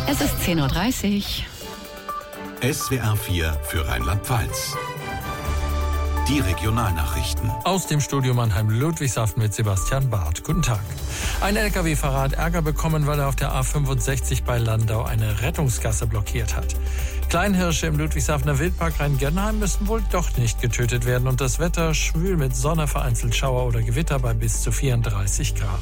Es ist 10:30 Uhr. SWR 4 für Rheinland-Pfalz. Die Regionalnachrichten. Aus dem Studio Mannheim-Ludwigshafen mit Sebastian Barth. Guten Tag. Ein LKW-Fahrer hat Ärger bekommen, weil er auf der A65 bei Landau eine Rettungsgasse blockiert hat. Kleinhirsche im Ludwigshafener Wildpark Rheingönheim müssen wohl doch nicht getötet werden. Und das Wetter schwül mit Sonne, vereinzelt Schauer oder Gewitter bei bis zu 34 Grad.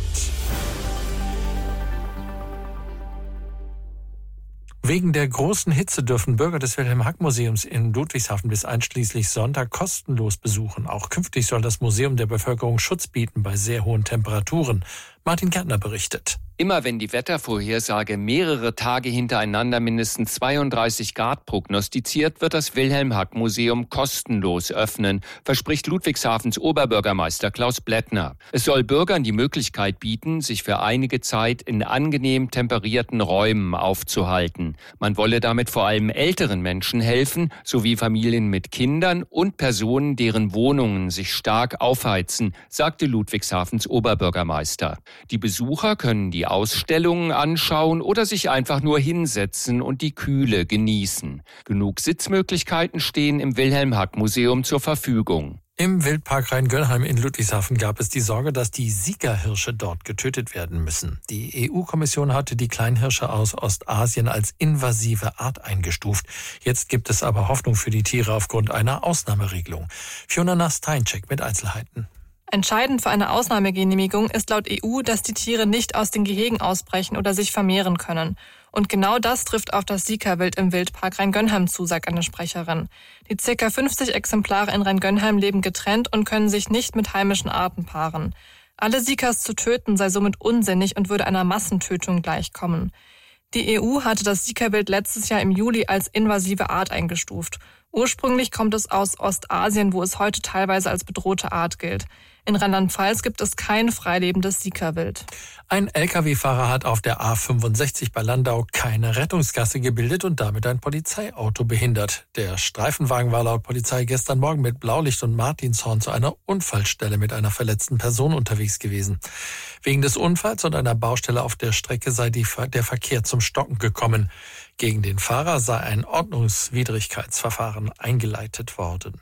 Wegen der großen Hitze dürfen Bürger des Wilhelm-Hack-Museums in Ludwigshafen bis einschließlich Sonntag kostenlos besuchen. Auch künftig soll das Museum der Bevölkerung Schutz bieten bei sehr hohen Temperaturen. Martin Gärtner berichtet. Immer wenn die Wettervorhersage mehrere Tage hintereinander mindestens 32 Grad prognostiziert, wird das Wilhelm-Hack-Museum kostenlos öffnen, verspricht Ludwigshafens Oberbürgermeister Klaus Blättner. Es soll Bürgern die Möglichkeit bieten, sich für einige Zeit in angenehm temperierten Räumen aufzuhalten. Man wolle damit vor allem älteren Menschen helfen, sowie Familien mit Kindern und Personen, deren Wohnungen sich stark aufheizen, sagte Ludwigshafens Oberbürgermeister. Die Besucher können die Ausstellungen anschauen oder sich einfach nur hinsetzen und die Kühle genießen. Genug Sitzmöglichkeiten stehen im Wilhelm-Hack-Museum zur Verfügung. Im Wildpark Rheingönheim in Ludwigshafen gab es die Sorge, dass die Sikahirsche dort getötet werden müssen. Die EU-Kommission hatte die Kleinhirsche aus Ostasien als invasive Art eingestuft. Jetzt gibt es aber Hoffnung für die Tiere aufgrund einer Ausnahmeregelung. Fiona Nasteincheck mit Einzelheiten. Entscheidend für eine Ausnahmegenehmigung ist laut EU, dass die Tiere nicht aus den Gehegen ausbrechen oder sich vermehren können. Und genau das trifft auf das Sika-Wild im Wildpark Rheingönheim zu, sagt eine Sprecherin. Die ca. 50 Exemplare in Rheingönheim leben getrennt und können sich nicht mit heimischen Arten paaren. Alle Sikas zu töten sei somit unsinnig und würde einer Massentötung gleichkommen. Die EU hatte das Sika-Wild letztes Jahr im Juli als invasive Art eingestuft. Ursprünglich kommt es aus Ostasien, wo es heute teilweise als bedrohte Art gilt. In Rheinland-Pfalz gibt es kein freilebendes Sika-Wild. Ein Lkw-Fahrer hat auf der A65 bei Landau keine Rettungsgasse gebildet und damit ein Polizeiauto behindert. Der Streifenwagen war laut Polizei gestern Morgen mit Blaulicht und Martinshorn zu einer Unfallstelle mit einer verletzten Person unterwegs gewesen. Wegen des Unfalls und einer Baustelle auf der Strecke sei der Verkehr zum Stocken gekommen. Gegen den Fahrer sei ein Ordnungswidrigkeitsverfahren eingeleitet worden.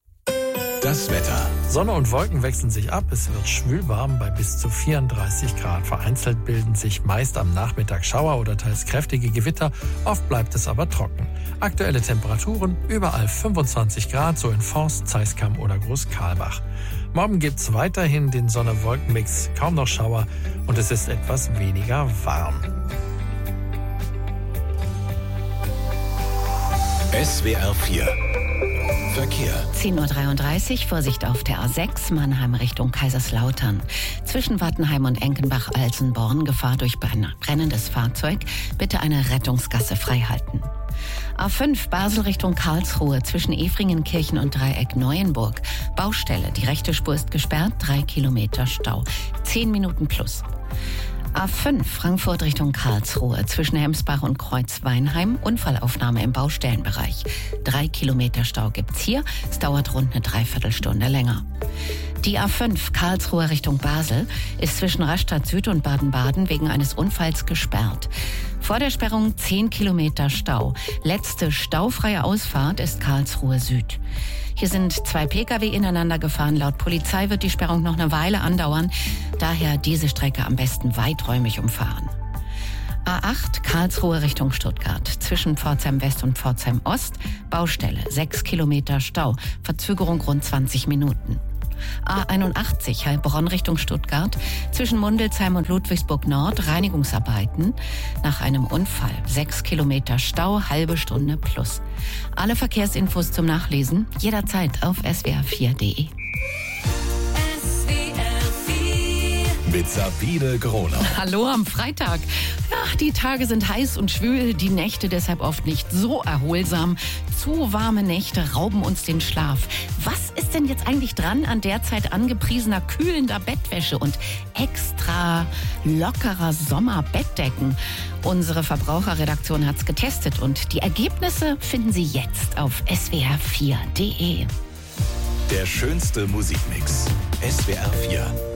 Das Wetter. Sonne und Wolken wechseln sich ab. Es wird schwülwarm bei bis zu 34 Grad. Vereinzelt bilden sich meist am Nachmittag Schauer oder teils kräftige Gewitter. Oft bleibt es aber trocken. Aktuelle Temperaturen überall 25 Grad, so in Forst, Zeiskam oder Großkarlbach. Morgen gibt's weiterhin den Sonne-Wolken-Mix, kaum noch Schauer und es ist etwas weniger warm. SWR 4 Verkehr. 10:33 Uhr, Vorsicht auf der A6, Mannheim Richtung Kaiserslautern. Zwischen Wattenheim und Enkenbach-Alsenborn Gefahr durch brennendes Fahrzeug. Bitte eine Rettungsgasse freihalten. A5 Basel Richtung Karlsruhe zwischen Efringenkirchen und Dreieck Neuenburg. Baustelle, die rechte Spur ist gesperrt, 3 Kilometer Stau. 10 Minuten plus. A5 Frankfurt Richtung Karlsruhe zwischen Hemsbach und Kreuzweinheim. Unfallaufnahme im Baustellenbereich. 3 Kilometer Stau gibt's hier. Es dauert rund eine Dreiviertelstunde länger. Die A5 Karlsruhe Richtung Basel ist zwischen Rastatt Süd und Baden-Baden wegen eines Unfalls gesperrt. Vor der Sperrung 10 Kilometer Stau. Letzte staufreie Ausfahrt ist Karlsruhe Süd. Hier sind 2 Pkw ineinander gefahren. Laut Polizei wird die Sperrung noch eine Weile andauern. Daher diese Strecke am besten weiträumig umfahren. A8 Karlsruhe Richtung Stuttgart. Zwischen Pforzheim West und Pforzheim Ost. Baustelle 6 Kilometer Stau. Verzögerung rund 20 Minuten. A81 Heilbronn Richtung Stuttgart. Zwischen Mundelsheim und Ludwigsburg Nord Reinigungsarbeiten. Nach einem Unfall 6 Kilometer Stau, halbe Stunde plus. Alle Verkehrsinfos zum Nachlesen jederzeit auf swr4.de. Mit Sabine Grohner. Hallo am Freitag. Ja, die Tage sind heiß und schwül, die Nächte deshalb oft nicht so erholsam. Zu warme Nächte rauben uns den Schlaf. Was ist denn jetzt eigentlich dran an derzeit angepriesener kühlender Bettwäsche und extra lockerer Sommerbettdecken? Unsere Verbraucherredaktion hat's getestet und die Ergebnisse finden Sie jetzt auf swr4.de. Der schönste Musikmix. SWR 4.